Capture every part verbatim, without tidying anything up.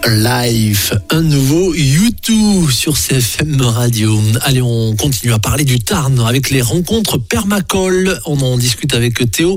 Life, un nouveau YouTube sur C F M Radio. Allez, on continue à parler du Tarn avec les rencontres permacoles. On en discute avec Théo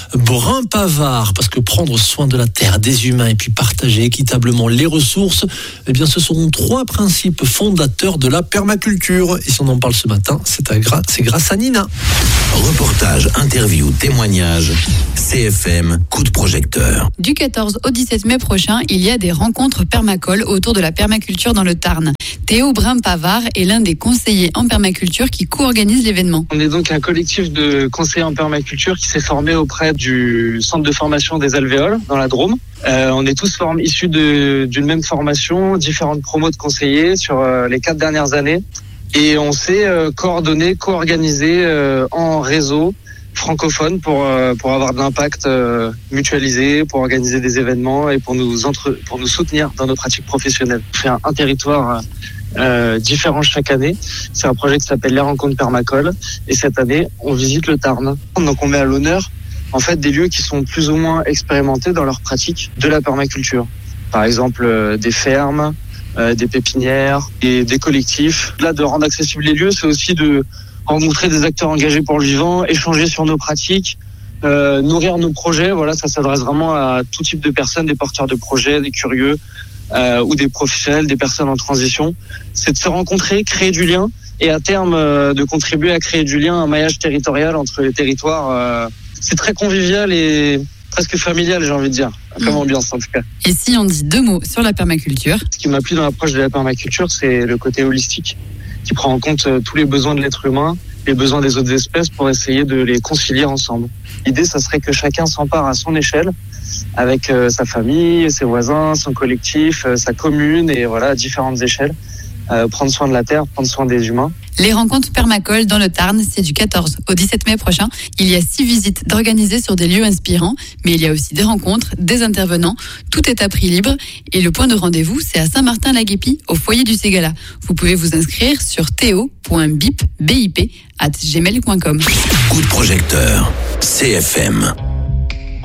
Brun-Pavard, parce que prendre soin de la terre, des humains et puis partager équitablement les ressources, eh bien, ce sont trois principes fondateurs de la permaculture. Et si on en parle ce matin, c'est, à gra- c'est grâce à Nina. Reportage, interview, témoignage, C F M, coup de projecteur. Du quatorze au dix-sept mai prochain, il y a des rencontres permacoles autour de la permaculture dans le Tarn. Théo Brun-Pavard est l'un des conseillers en permaculture qui co-organise l'événement. On est donc un collectif de conseillers en permaculture qui s'est formé auprès du centre de formation des Alvéoles dans la Drôme. Euh, on est tous form- issus de, d'une même formation, différentes promos de conseillers sur euh, les quatre dernières années. Et on s'est euh, coordonné, co-organisé euh, en réseau francophone pour euh, pour avoir de l'impact euh, mutualisé, pour organiser des événements et pour nous entre pour nous soutenir dans nos pratiques professionnelles. On fait un, un territoire euh, différent chaque année. C'est un projet qui s'appelle les rencontres permacoles et cette année on visite le Tarn. Donc on met à l'honneur en fait des lieux qui sont plus ou moins expérimentés dans leur pratique de la permaculture. Par exemple euh, des fermes, euh, des pépinières et des collectifs. Là, de rendre accessibles les lieux, c'est aussi de rencontrer des acteurs engagés pour le vivant, échanger sur nos pratiques, euh, nourrir nos projets. Voilà, ça s'adresse vraiment à tout type de personnes, des porteurs de projets, des curieux euh, ou des professionnels, des personnes en transition. C'est de se rencontrer, créer du lien et à terme euh, de contribuer à créer du lien, un maillage territorial entre les territoires. Euh, c'est très convivial et presque familial, j'ai envie de dire, comme ambiance en tout cas. Et si on dit deux mots sur la permaculture ? Ce qui m'a plu dans l'approche de la permaculture, c'est le côté holistique, qui prend en compte tous les besoins de l'être humain, les besoins des autres espèces pour essayer de les concilier ensemble. L'idée, ça serait que chacun s'empare à son échelle, avec euh, sa famille, ses voisins, son collectif, euh, sa commune, et voilà, à différentes échelles, euh, prendre soin de la terre, prendre soin des humains. Les rencontres permacoles dans le Tarn, c'est du quatorze au dix-sept mai prochain. Il y a six visites d'organisées sur des lieux inspirants, mais il y a aussi des rencontres, des intervenants. Tout est à prix libre et le point de rendez-vous, c'est à Saint-Martin-la-Guépie, au foyer du Ségala. Vous pouvez vous inscrire sur théo point bip arobase gmail point com. Coup de projecteur, C F M.